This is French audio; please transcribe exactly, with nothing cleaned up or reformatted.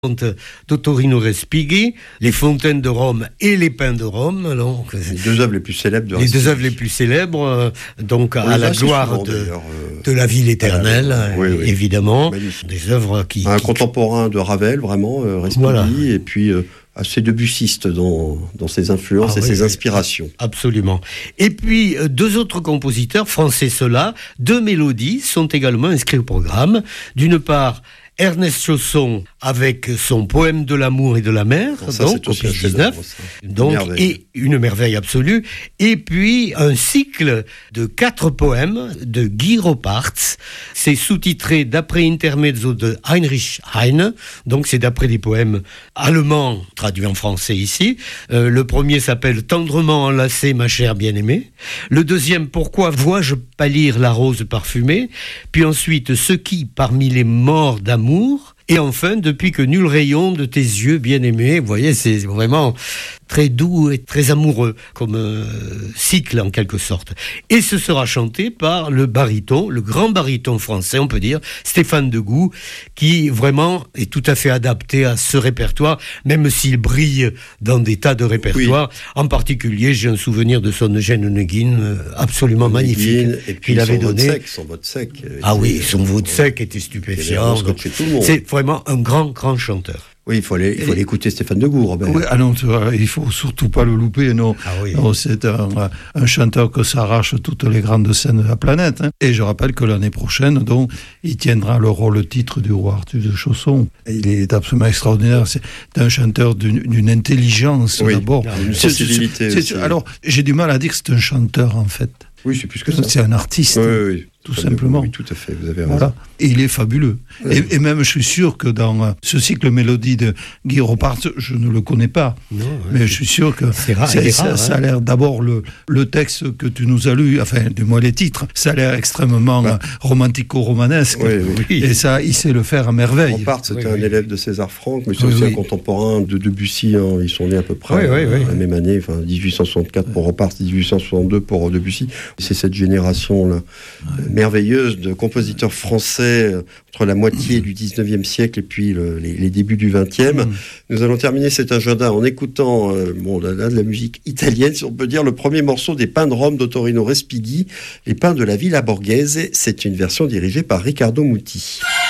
Dottorino Respighi, les fontaines de Rome et les pins de Rome. Donc, les deux œuvres les plus célèbres de Les Respighi. deux œuvres les plus célèbres, euh, donc oui, à la gloire souvent, de, euh, de la ville éternelle, euh, oui, oui. évidemment. Magnifique. Des œuvres qui... Un qui... contemporain de Ravel, vraiment, euh, Respighi, voilà. Et puis euh, assez debussiste dans, dans ses influences ah, et oui, ses oui. inspirations. Absolument. Et puis, euh, deux autres compositeurs, français ceux-là, deux mélodies sont également inscrits au programme. D'une part, Ernest Chausson avec son poème de l'amour et de la mer, ça, donc au opus dix-neuf, donc et une merveille absolue. Et puis un cycle de quatre poèmes de Guy Ropartz. C'est sous-titré d'après intermezzo de Heinrich Heine, donc c'est d'après des poèmes allemands traduits en français ici. Euh, le premier s'appelle Tendrement enlacée, ma chère bien-aimée. Le deuxième, Pourquoi vois-je pâlir la rose parfumée. Puis ensuite, Ce qui, parmi les morts d'amour. Et enfin, Depuis que nul rayon de tes yeux bien-aimés. Vous voyez, c'est vraiment très doux et très amoureux comme euh, cycle en quelque sorte. Et ce sera chanté par le baryton, le grand baryton français, on peut dire, Stéphane Degout, qui vraiment est tout à fait adapté à ce répertoire, même s'il brille dans des tas de répertoires. Oui. En particulier, j'ai un souvenir de son Eugène Onegin euh, absolument Onegin, magnifique. Et puis il son avait donné. Sec, son vote sec. Ah oui, son vote sec était stupéfiant. C'est vraiment un grand, grand chanteur. Oui, il faut aller, il faut aller écouter Stéphane Degout, Robert. Oui, ah non, il faut surtout pas le louper, non. Ah oui. non c'est un, un chanteur que s'arrache toutes les grandes scènes de la planète. Hein. Et je rappelle que l'année prochaine, donc, il tiendra le rôle titre du roi Arthur de Chausson. Et il est absolument extraordinaire. C'est un chanteur d'une, d'une intelligence, oui, d'abord. Une sensibilité c'est, c'est, c'est, alors, j'ai du mal à dire que c'est un chanteur, en fait. Oui, c'est plus que ça. C'est un artiste. Oui, oui, oui. Tout simplement. Oui, tout à fait, vous avez raison. Voilà. Et il est fabuleux. Oui. Et, et même, je suis sûr que dans ce cycle mélodie de Guy Ropartz, je ne le connais pas, non, ouais, mais je suis sûr que c'est rare, c'est, c'est ça, rare, ça hein. a l'air d'abord le, le texte que tu nous as lu, enfin, du moins les titres, ça a l'air extrêmement bah. romantico-romanesque. Oui, oui. Et ça, il sait le faire à merveille. Ropartz, c'était oui, un oui. élève de César Franck, mais c'est oui, aussi oui. un contemporain de Debussy. Hein. Ils sont nés à peu près oui, oui, oui. la même année, enfin dix-huit cent soixante-quatre pour Ropartz, dix-huit cent soixante-deux pour Debussy. C'est cette génération-là ouais. merveilleuse de compositeurs français entre la moitié du dix-neuvième siècle et puis le, les, les débuts du vingtième. Mmh. Nous allons terminer cet agenda en écoutant euh, bon, là, là, de la musique italienne, si on peut dire, le premier morceau des Pins de Rome d'Ottorino Respighi, Les Pins de la Villa Borghese. C'est une version dirigée par Riccardo Muti.